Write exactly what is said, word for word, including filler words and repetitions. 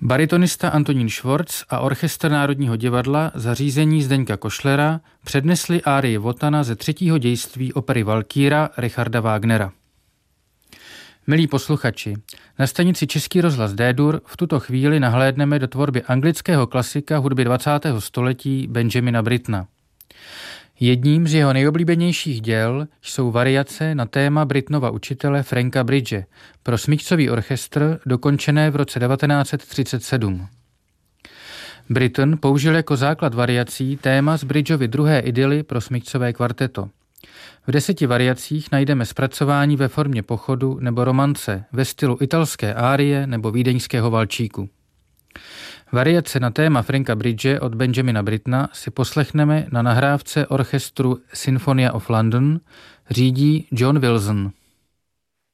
Baritonista Antonín Švorc a orchestr Národního divadla za řízení Zdeňka Košlera přednesli árii Wotana ze třetího dějství opery Valkýra Richarda Wagnera. Milí posluchači, na stanici Český rozhlas D-dur v tuto chvíli nahlédneme do tvorby anglického klasika hudby dvacátého století Benjamina Brittona. Jedním z jeho nejoblíbenějších děl jsou variace na téma Brittonova učitele Franka Bridge pro smyčcový orchestr, dokončené v roce devatenáct set třicet sedm. Britten použil jako základ variací téma z Bridgeovy druhé idyly pro smyčcové kvarteto. V deseti variacích najdeme zpracování ve formě pochodu nebo romance ve stylu italské árie nebo vídeňského valčíku. Variace na téma Franka Bridge od Benjamina Brittona si poslechneme na nahrávce orchestru Sinfonia of London, řídí John Wilson.